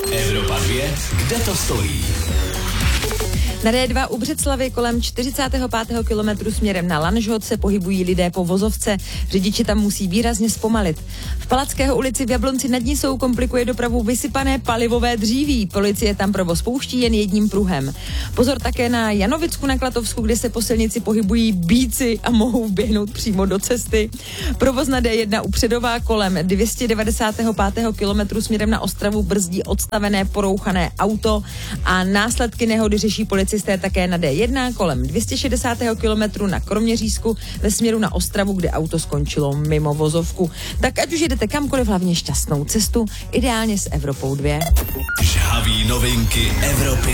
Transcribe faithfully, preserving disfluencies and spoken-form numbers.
Evropa dvě, kde to stojí? Na D dva u Břeclavi kolem čtyřicátého pátého kilometru směrem na Lanžhot se pohybují lidé po vozovce. Řidiči tam musí výrazně zpomalit. V Palackého ulici v Jablonci nad Nisou komplikuje dopravu vysypané palivové dříví. Policie tam provoz pouští jen jedním pruhem. Pozor také na Janovicku na Klatovsku, kde se po silnici pohybují býci a mohou vběhnout přímo do cesty. Provoz na D jedna u Předová kolem dvě stě devadesátého pátého kilometru směrem na Ostravu brzdí odstavené porouchané auto a následky nehody řeší policisté také na D jedna kolem dvě stě šedesátého kilometru na Kroměřížsku ve směru na Ostravu, kde auto skončilo mimo vozovku. Tak ať už jedete kamkoliv, hlavně šťastnou cestu, ideálně s Evropou dvě. Žhaví novinky Evropy